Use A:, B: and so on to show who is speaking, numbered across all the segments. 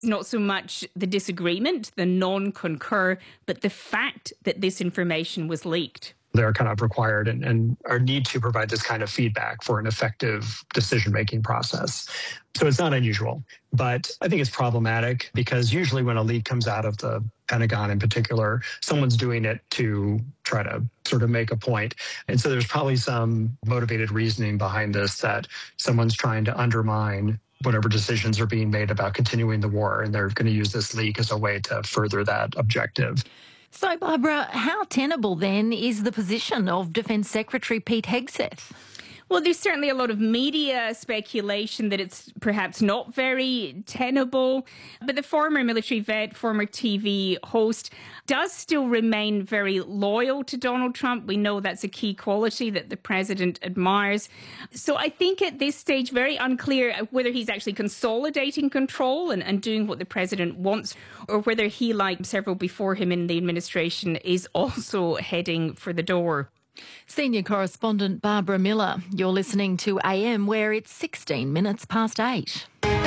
A: Not so much the disagreement, the non-concur, but the fact that this information was leaked.
B: They're kind of required and are need to provide this kind of feedback for an effective decision-making process. So it's not unusual, but I think it's problematic because usually when a leak comes out of the Pentagon in particular, someone's doing it to try to sort of make a point. And so there's probably some motivated reasoning behind this that someone's trying to undermine whatever decisions are being made about continuing the war, and they're going to use this leak as a way to further that objective.
C: So, Barbara, how tenable then is the position of Defence Secretary Pete Hegseth?
A: Well, there's certainly a lot of media speculation that it's perhaps not very tenable, but the former military vet, former TV host, does still remain very loyal to Donald Trump. We know that's a key quality that the president admires. So I think at this stage, very unclear whether he's actually consolidating control and doing what the president wants, or whether he, like several before him in the administration, is also heading for the door.
C: Senior correspondent Barbara Miller, you're listening to AM, where it's 16 minutes past 8.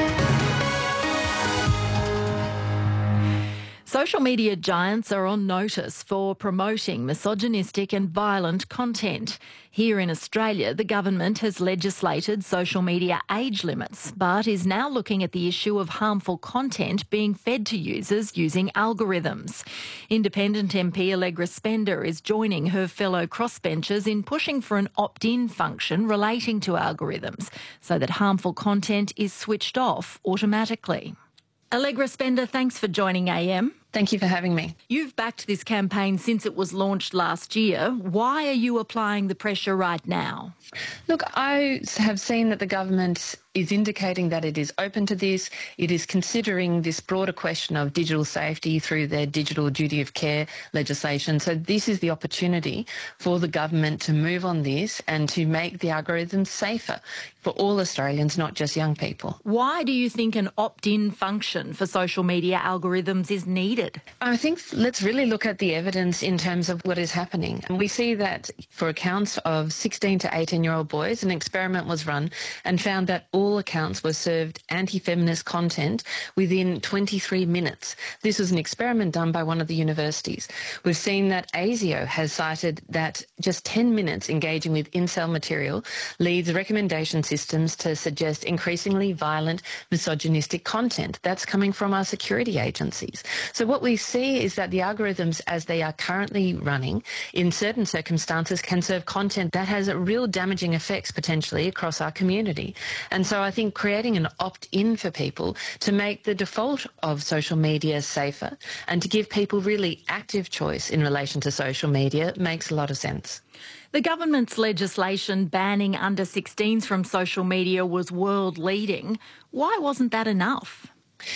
C: Social media giants are on notice for promoting misogynistic and violent content. Here in Australia, the government has legislated social media age limits, but is now looking at the issue of harmful content being fed to users using algorithms. Independent MP Allegra Spender is joining her fellow crossbenchers in pushing for an opt-in function relating to algorithms so that harmful content is switched off automatically. Allegra Spender, thanks for joining AM.
D: Thank you for having me.
C: You've backed this campaign since it was launched last year. Why are you applying the pressure right now?
D: Look, I have seen that the government is indicating that it is open to this. It is considering this broader question of digital safety through their digital duty of care legislation. So this is the opportunity for the government to move on this and to make the algorithms safer for all Australians, not just young people.
C: Why do you think an opt-in function for social media algorithms is needed?
D: I think let's really look at the evidence in terms of what is happening. And we see that for accounts of 16 to 18-year-old boys, an experiment was run and found that all accounts were served anti-feminist content within 23 minutes. This was an experiment done by one of the universities. We've seen that ASIO has cited that just 10 minutes engaging with incel material leads recommendation systems to suggest increasingly violent, misogynistic content. That's coming from our security agencies. So what we see is that the algorithms, as they are currently running, in certain circumstances can serve content that has real damaging effects potentially across our community. And so I think creating an opt-in for people to make the default of social media safer and to give people really active choice in relation to social media makes a lot of sense.
C: The government's legislation banning under 16s from social media was world leading. Why wasn't that enough?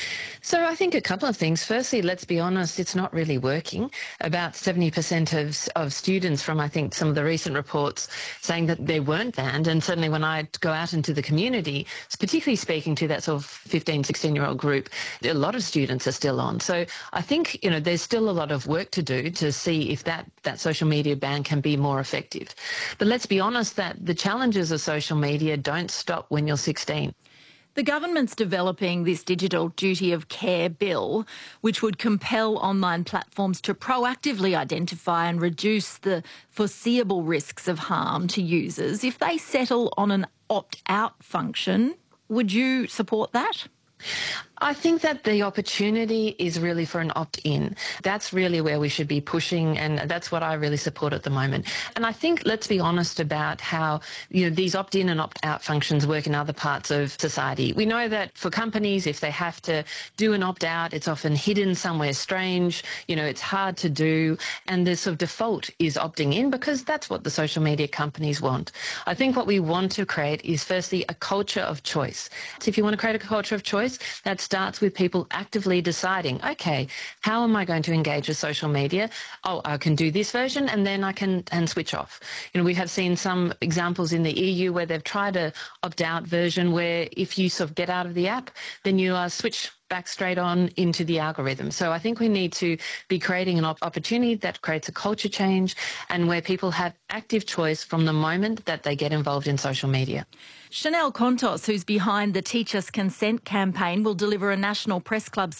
D: So I think a couple of things. Firstly, let's be honest, it's not really working. About 70% of students from, I think, some of the recent reports saying that they weren't banned. And certainly when I go out into the community, particularly speaking to that sort of 15, 16-year-old group, a lot of students are still on. So I think, there's still a lot of work to do to see if that social media ban can be more effective. But let's be honest that the challenges of social media don't stop when you're 16.
C: The government's developing this digital duty of care bill, which would compel online platforms to proactively identify and reduce the foreseeable risks of harm to users. If they settle on an opt-out function, would you support that?
D: I think that the opportunity is really for an opt-in. That's really where we should be pushing, and that's what I really support at the moment. And I think let's be honest about how these opt-in and opt-out functions work in other parts of society. We know that for companies, if they have to do an opt-out, it's often hidden somewhere strange. It's hard to do, and the sort of default is opting in because that's what the social media companies want. I think what we want to create is firstly a culture of choice. So if you want to create a culture of choice, that starts with people actively deciding, okay, how am I going to engage with social media? Oh, I can do this version and then I can switch off. We have seen some examples in the EU where they've tried a opt-out version where if you sort of get out of the app, then you switch back straight on into the algorithm. So I think we need to be creating an opportunity that creates a culture change and where people have active choice from the moment that they get involved in social media.
C: Chanel Contos, who's behind the Teach Us Consent campaign, will deliver a National Press Club